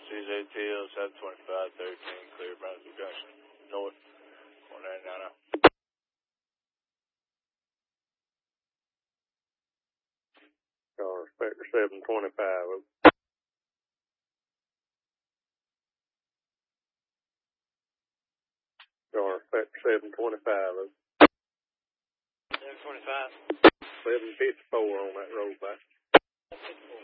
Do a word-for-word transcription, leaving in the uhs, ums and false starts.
C J T L seven twenty-five thirteen, clear Brunswick Junction, north, one ninety-nine. Car Spectre seven twenty-five. Car Spectre seven twenty-five. seven twenty-five. seven fifty-four on that road back.